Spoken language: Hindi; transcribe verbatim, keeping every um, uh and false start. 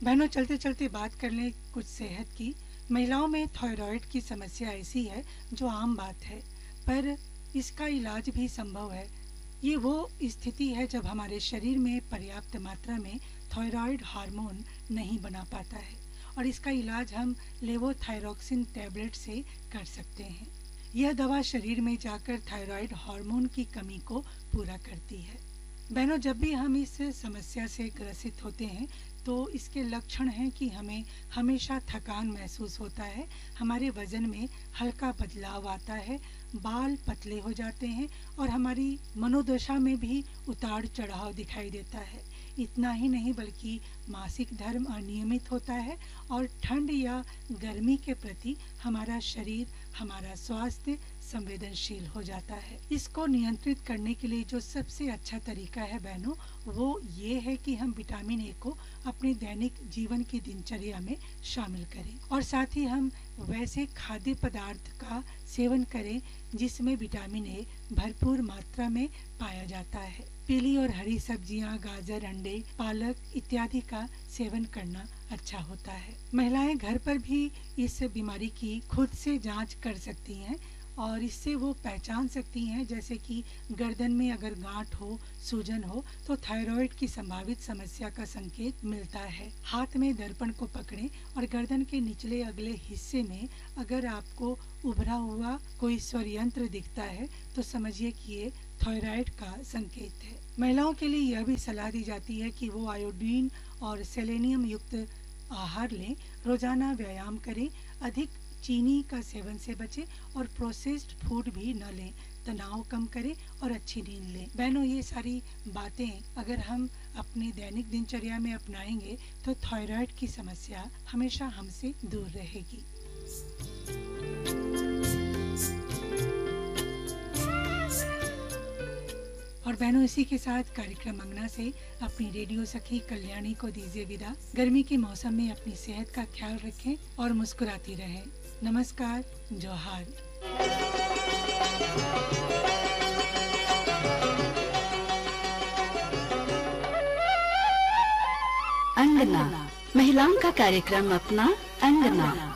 बहनों, चलते चलते बात कर लें कुछ सेहत की। महिलाओं में थायराइड की समस्या ऐसी है जो आम बात है, पर इसका इलाज भी संभव है। ये वो स्थिति है जब हमारे शरीर में पर्याप्त मात्रा में थायराइड हार्मोन नहीं बना पाता है, और इसका इलाज हम लेवोथायरॉक्सिन टैबलेट से कर सकते हैं। यह दवा शरीर में जाकर थायराइड हार्मोन की कमी को पूरा करती है। बहनों, जब भी हम इस समस्या से ग्रसित होते हैं तो इसके लक्षण हैं कि हमें हमेशा थकान महसूस होता है, हमारे वजन में हल्का बदलाव आता है, बाल पतले हो जाते हैं और हमारी मनोदशा में भी उतार चढ़ाव दिखाई देता है। इतना ही नहीं बल्कि मासिक धर्म अनियमित होता है और ठंड या गर्मी के प्रति हमारा शरीर, हमारा स्वास्थ्य संवेदनशील हो जाता है। इसको नियंत्रित करने के लिए जो सबसे अच्छा तरीका है बहनों, वो ये है कि हम विटामिन ए को अपने दैनिक जीवन की दिनचर्या में शामिल करें और साथ ही हम वैसे खाद्य पदार्थ का सेवन करें जिसमें विटामिन ए भरपूर मात्रा में पाया जाता है। पीली और हरी सब्जियां, गाजर, अंडे, पालक इत्यादि का सेवन करना अच्छा होता है। महिलाएं घर पर भी इस बीमारी की खुद से जांच कर सकती हैं और इससे वो पहचान सकती हैं, जैसे कि गर्दन में अगर गांठ हो, सूजन हो तो थायराइड की संभावित समस्या का संकेत मिलता है। हाथ में दर्पण को पकड़ें और गर्दन के निचले अगले हिस्से में अगर आपको उभरा हुआ कोई स्वर यंत्र दिखता है तो समझिए कि ये थायराइड का संकेत है। महिलाओं के लिए यह भी सलाह दी जाती है कि वो आयोडीन और सेलेनियम युक्त आहार लें, रोजाना व्यायाम करें, अधिक चीनी का सेवन से बचें और प्रोसेस्ड फूड भी न लें, तनाव कम करें और अच्छी नींद लें। बहनों, ये सारी बातें अगर हम अपनी दैनिक दिनचर्या में अपनाएंगे तो थायराइड की समस्या हमेशा हमसे दूर रहेगी। और बहनों, इसी के साथ कार्यक्रम अंगना से अपनी रेडियो सखी कल्याणी को दीजिए विदा। गर्मी के मौसम में अपनी सेहत का ख्याल रखें और मुस्कुराती रहें। नमस्कार, जोहार। अंगना, महिलाओं का कार्यक्रम अपना अंगना।